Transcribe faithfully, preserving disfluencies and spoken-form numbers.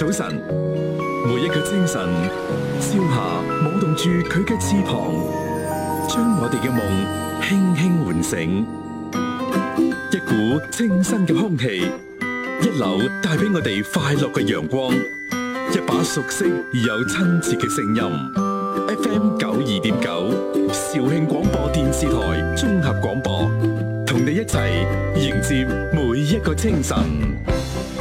早晨，每一個清晨，朝霞舞動住佢嘅翅膀，將我哋嘅夢輕輕喚醒。一股清新嘅空氣，一縷帶俾我哋快樂嘅陽光，一把熟悉而又親切嘅聲音。F M 九二點九，肇慶廣播電視台綜合廣播，同你一齊迎接每一個清晨。